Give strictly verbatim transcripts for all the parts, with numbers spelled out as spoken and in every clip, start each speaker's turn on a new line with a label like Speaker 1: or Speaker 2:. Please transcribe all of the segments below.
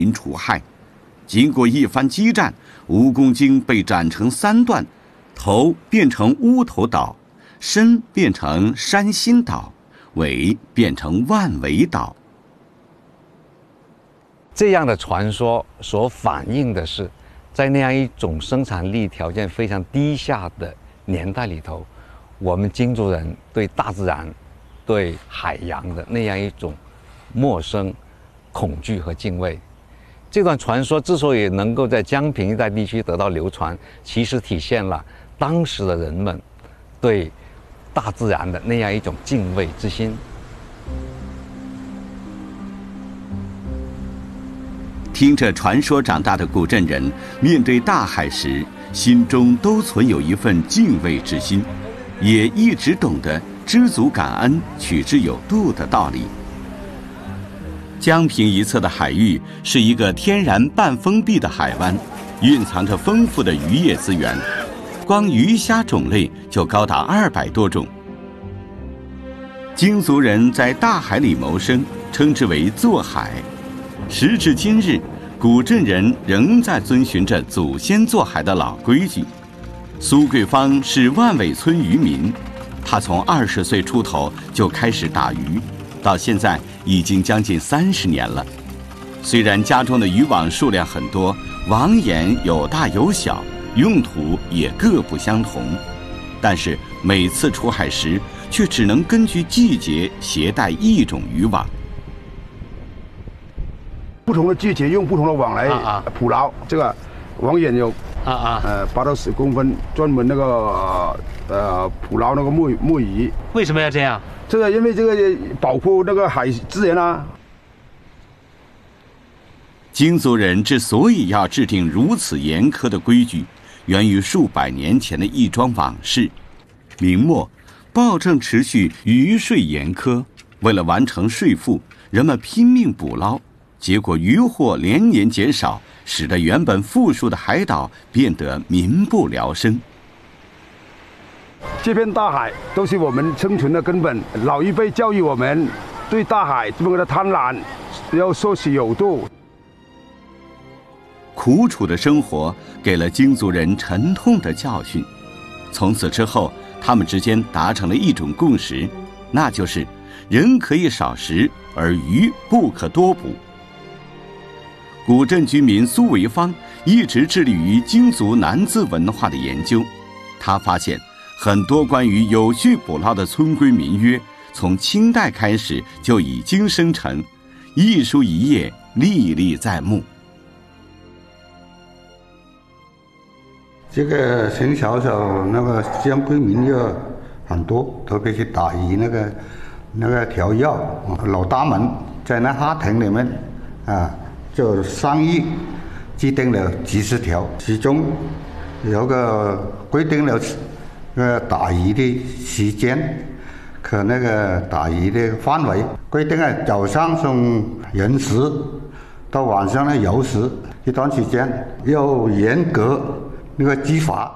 Speaker 1: 民除害。经过一番激战，蜈蚣精被斩成三段，头变成乌头岛，身变成山心岛，尾变成万尾岛。
Speaker 2: 这样的传说所反映的是，在那样一种生产力条件非常低下的年代里头，我们京族人对大自然、对海洋的那样一种陌生、恐惧和敬畏。这段传说之所以能够在江平一带地区得到流传，其实体现了当时的人们对大自然的那样一种敬畏之心。
Speaker 1: 听着传说长大的古镇人，面对大海时，心中都存有一份敬畏之心，也一直懂得知足感恩、取之有度的道理。江平一侧的海域是一个天然半封闭的海湾，蕴藏着丰富的渔业资源，光鱼虾种类就高达二百多种。京族人在大海里谋生，称之为做海。时至今日，古镇人仍在遵循着祖先做海的老规矩。苏桂芳是万尾村渔民，他从二十岁出头就开始打鱼，到现在已经将近三十年了。虽然家中的渔网数量很多，网眼有大有小，用途也各不相同，但是每次出海时却只能根据季节携带一种渔网。
Speaker 3: 不同的季节用不同的网来捕捞，啊啊这个网眼有啊啊呃八到十公分，专门那个呃捕捞那个木木鱼。
Speaker 4: 为什么要这样？
Speaker 3: 这个因为这个保护那个海资源啊。
Speaker 1: 京族人之所以要制定如此严苛的规矩，源于数百年前的一桩往事。明末，暴政持续，渔税严苛，为了完成税赋，人们拼命捕捞。结果渔获连年减少，使得原本富庶的海岛变得民不聊生。
Speaker 3: 这片大海都是我们生存的根本，老一辈教育我们对大海这么的贪婪要说是有度。
Speaker 1: 苦楚的生活给了京族人沉痛的教训，从此之后，他们之间达成了一种共识，那就是人可以少食，而鱼不可多捕。古镇居民苏维芳一直致力于京族南字文化的研究。他发现很多关于有序捕捞的村规民约，从清代开始就已经生成，一书一页，历历在目。
Speaker 5: 这个从小小那个江规民约很多，特别是打鱼那个那个条约，老大们在那哈亭里面啊。就商议制定了几十条，其中有个规定了呃打鱼的时间和那个打鱼的范围，规定啊早上从寅时到晚上的酉时一段时间要严格那个执法。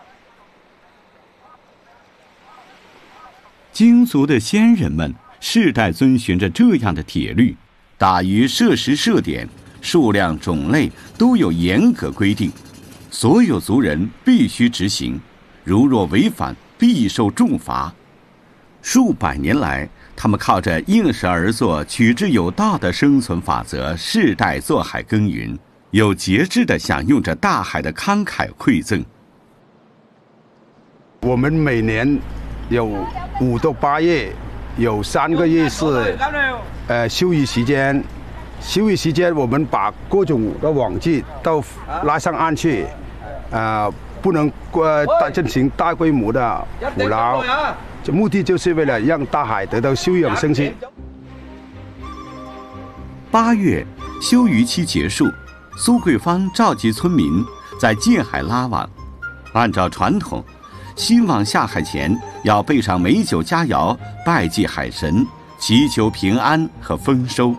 Speaker 1: 京族的先人们世代遵循着这样的铁律，打鱼设时设点，数量种类都有严格规定，所有族人必须执行，如若违反必受重罚。数百年来，他们靠着应时而作、取之有道的生存法则，世代做海耕耘，有节制地享用着大海的慷慨馈赠。
Speaker 3: 我们每年有五到八月，有三个月是呃休渔时间。休渔时间，我们把各种的网具都拉上岸去，呃，不能呃大进行大规模的捕捞，这目的就是为了让大海得到休养生息。
Speaker 1: 八月休渔期结束，苏桂芳召集村民在近海拉网，按照传统，新网下海前要备上美酒佳肴，拜祭海神，祈求平安和丰收。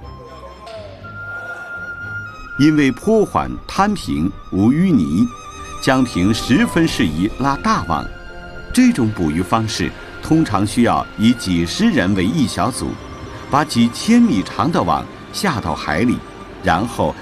Speaker 1: 因为坡缓滩平无淤泥，江平十分适宜拉大网。这种捕鱼方式通常需要以几十人为一小组，把几千米长的网下到海里，然后